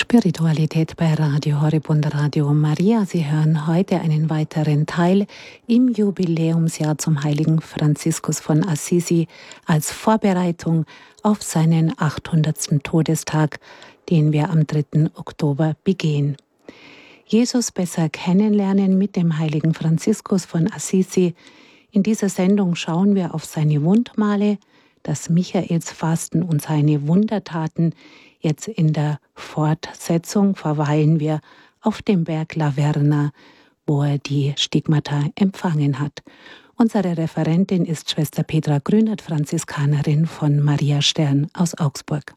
Spiritualität bei Radio Horeb und Radio Maria. Sie hören heute einen weiteren Teil im Jubiläumsjahr zum heiligen Franziskus von Assisi als Vorbereitung auf seinen 800. Todestag, den wir am 3. Oktober begehen. Jesus besser kennenlernen mit dem heiligen Franziskus von Assisi. In dieser Sendung schauen wir auf seine Wundmale, das Michaelsfasten und seine Wundertaten. Jetzt in der Fortsetzung verweilen wir auf dem Berg Laverna, wo er die Stigmata empfangen hat. Unsere Referentin ist Schwester Petra Grünert, Franziskanerin von Maria Stern aus Augsburg.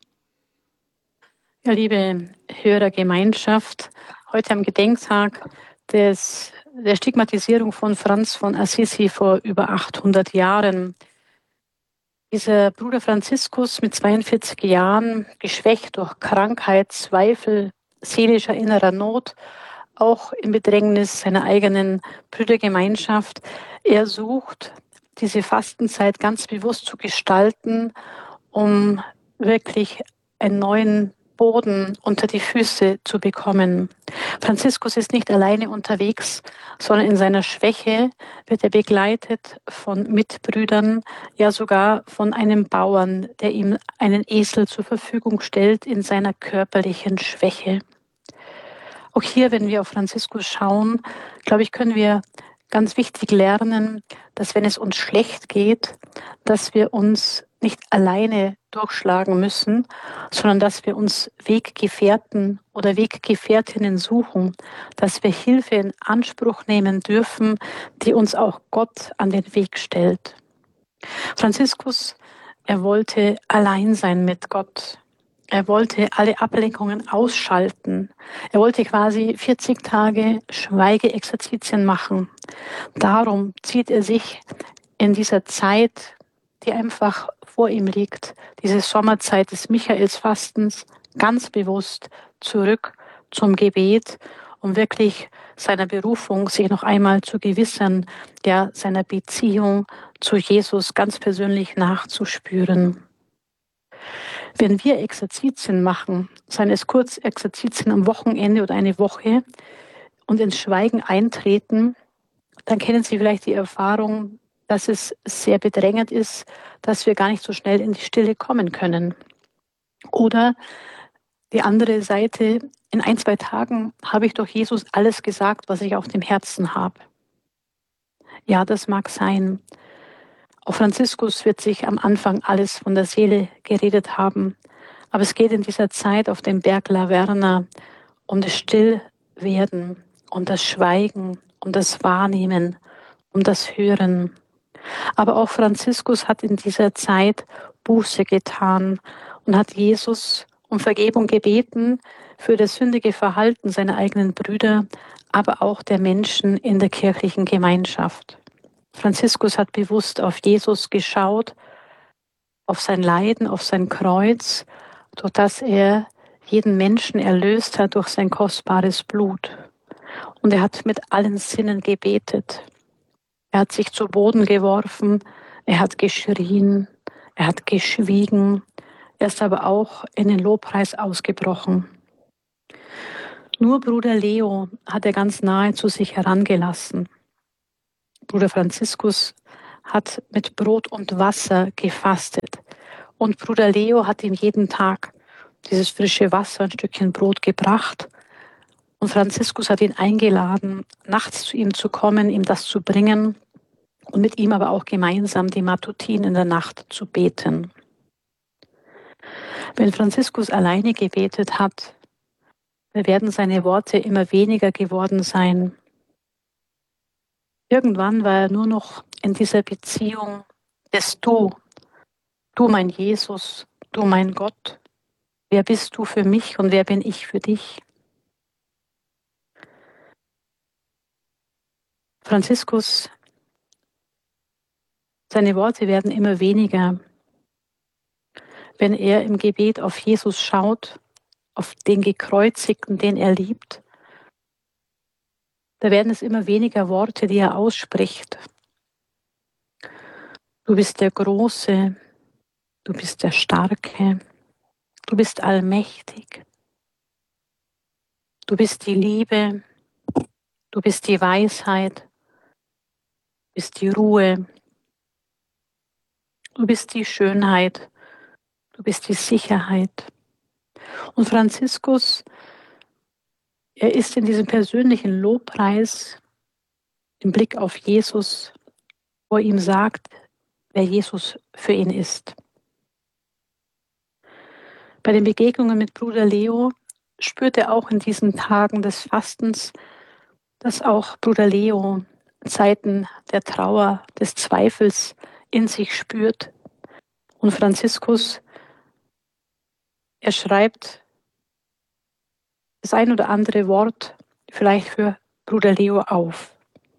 Ja, liebe Hörergemeinschaft, heute am Gedenktag der Stigmatisierung von Franz von Assisi vor über 800 Jahren. Dieser Bruder Franziskus mit 42 Jahren, geschwächt durch Krankheit, Zweifel, seelischer innerer Not, auch im Bedrängnis seiner eigenen Brüdergemeinschaft. Er sucht, diese Fastenzeit ganz bewusst zu gestalten, um wirklich einen neuen Boden unter die Füße zu bekommen. Franziskus ist nicht alleine unterwegs, sondern in seiner Schwäche wird er begleitet von Mitbrüdern, ja sogar von einem Bauern, der ihm einen Esel zur Verfügung stellt in seiner körperlichen Schwäche. Auch hier, wenn wir auf Franziskus schauen, glaube ich, können wir ganz wichtig lernen, dass wenn es uns schlecht geht, dass wir uns nicht alleine durchschlagen müssen, sondern dass wir uns Weggefährten oder Weggefährtinnen suchen, dass wir Hilfe in Anspruch nehmen dürfen, die uns auch Gott an den Weg stellt. Franziskus, er wollte allein sein mit Gott. Er wollte alle Ablenkungen ausschalten. Er wollte quasi 40 Tage Schweigeexerzitien machen. Darum zieht er sich in dieser Zeit, die einfach vor ihm liegt, diese Sommerzeit des Michaelsfastens, ganz bewusst zurück zum Gebet, um wirklich seiner Berufung sich noch einmal zu gewissern, ja, seiner Beziehung zu Jesus ganz persönlich nachzuspüren. Wenn wir Exerzitien machen, seien es Kurzexerzitien am Wochenende oder eine Woche, und ins Schweigen eintreten, dann kennen Sie vielleicht die Erfahrung, dass es sehr bedrängend ist, dass wir gar nicht so schnell in die Stille kommen können. Oder die andere Seite, in 1-2 Tagen habe ich doch Jesus alles gesagt, was ich auf dem Herzen habe. Ja, das mag sein. Auch Franziskus wird sich am Anfang alles von der Seele geredet haben. Aber es geht in dieser Zeit auf dem Berg Laverna um das Stillwerden, um das Schweigen, um das Wahrnehmen, um das Hören. Aber auch Franziskus hat in dieser Zeit Buße getan und hat Jesus um Vergebung gebeten für das sündige Verhalten seiner eigenen Brüder, aber auch der Menschen in der kirchlichen Gemeinschaft. Franziskus hat bewusst auf Jesus geschaut, auf sein Leiden, auf sein Kreuz, durch das er jeden Menschen erlöst hat durch sein kostbares Blut. Und er hat mit allen Sinnen gebetet. Er hat sich zu Boden geworfen, er hat geschrien, er hat geschwiegen, er ist aber auch in den Lobpreis ausgebrochen. Nur Bruder Leo hat er ganz nahe zu sich herangelassen. Bruder Franziskus hat mit Brot und Wasser gefastet. Und Bruder Leo hat ihm jeden Tag dieses frische Wasser, ein Stückchen Brot gebracht. Und Franziskus hat ihn eingeladen, nachts zu ihm zu kommen, ihm das zu bringen und mit ihm aber auch gemeinsam die Matutin in der Nacht zu beten. Wenn Franziskus alleine gebetet hat, werden seine Worte immer weniger geworden sein. Irgendwann war er nur noch in dieser Beziehung des Du. Du mein Jesus, du mein Gott. Wer bist du für mich und wer bin ich für dich? Franziskus, seine Worte werden immer weniger. Wenn er im Gebet auf Jesus schaut, auf den Gekreuzigten, den er liebt, da werden es immer weniger Worte, die er ausspricht. Du bist der Große, du bist der Starke, du bist allmächtig. Du bist die Liebe, du bist die Weisheit, du bist die Ruhe, du bist die Schönheit, du bist die Sicherheit. Und Franziskus, er ist in diesem persönlichen Lobpreis im Blick auf Jesus, wo er ihm sagt, wer Jesus für ihn ist. Bei den Begegnungen mit Bruder Leo spürt er auch in diesen Tagen des Fastens, dass auch Bruder Leo Zeiten der Trauer, des Zweifels in sich spürt. Und Franziskus, er schreibt das ein oder andere Wort vielleicht für Bruder Leo auf.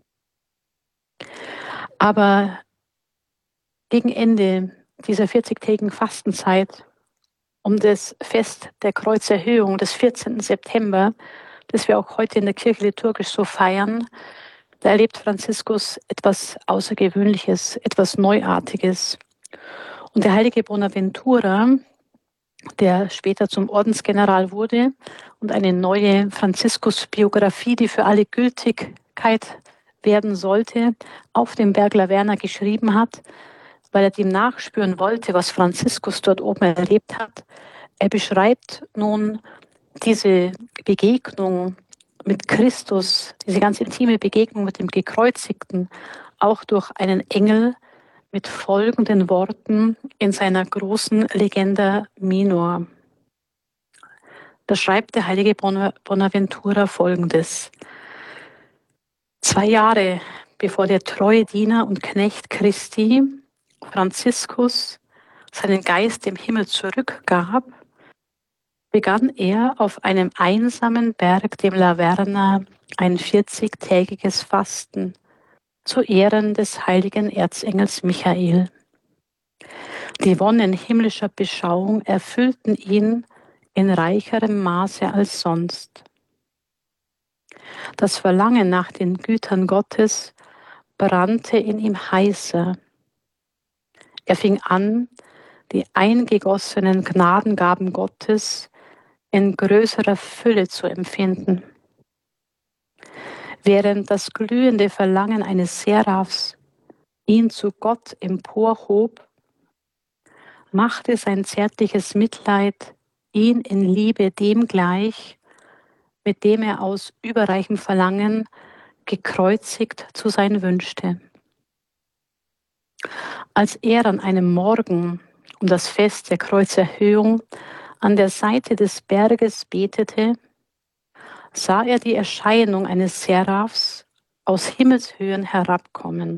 Aber gegen Ende dieser 40-tägigen Fastenzeit, um das Fest der Kreuzerhöhung des 14. September, das wir auch heute in der Kirche liturgisch so feiern, da erlebt Franziskus etwas Außergewöhnliches, etwas Neuartiges. Und der heilige Bonaventura, der später zum Ordensgeneral wurde und eine neue Franziskus-Biografie, die für alle Gültigkeit werden sollte, auf dem Berg Laverna geschrieben hat, weil er dem nachspüren wollte, was Franziskus dort oben erlebt hat. Er beschreibt nun diese Begegnung mit Christus, diese ganz intime Begegnung mit dem Gekreuzigten, auch durch einen Engel mit folgenden Worten in seiner großen Legenda Minor. Da schreibt der heilige Bonaventura Folgendes: 2 Jahre bevor der treue Diener und Knecht Christi, Franziskus, seinen Geist dem Himmel zurückgab, begann er auf einem einsamen Berg, dem Laverna, ein 40-tägiges Fasten zu Ehren des heiligen Erzengels Michael. Die Wonnen himmlischer Beschauung erfüllten ihn in reicherem Maße als sonst. Das Verlangen nach den Gütern Gottes brannte in ihm heißer. Er fing an, die eingegossenen Gnadengaben Gottes in größerer Fülle zu empfinden. Während das glühende Verlangen eines Seraphs ihn zu Gott emporhob, machte sein zärtliches Mitleid ihn in Liebe dem gleich, mit dem er aus überreichem Verlangen gekreuzigt zu sein wünschte. Als er an einem Morgen um das Fest der Kreuzerhöhung an der Seite des Berges betete, sah er die Erscheinung eines Seraphs aus Himmelshöhen herabkommen.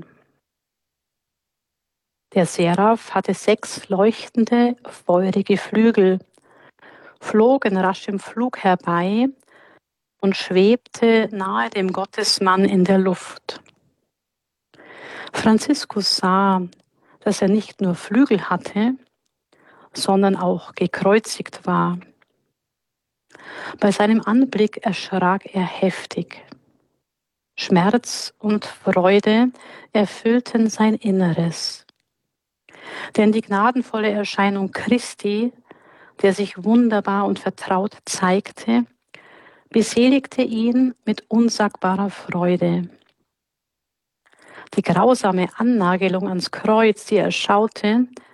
Der Seraph hatte 6 leuchtende, feurige Flügel, flogen rasch im Flug herbei und schwebte nahe dem Gottesmann in der Luft. Franziskus sah, dass er nicht nur Flügel hatte, sondern auch gekreuzigt war. Bei seinem Anblick erschrak er heftig. Schmerz und Freude erfüllten sein Inneres. Denn die gnadenvolle Erscheinung Christi, der sich wunderbar und vertraut zeigte, beseligte ihn mit unsagbarer Freude. Die grausame Annagelung ans Kreuz, die er schaute,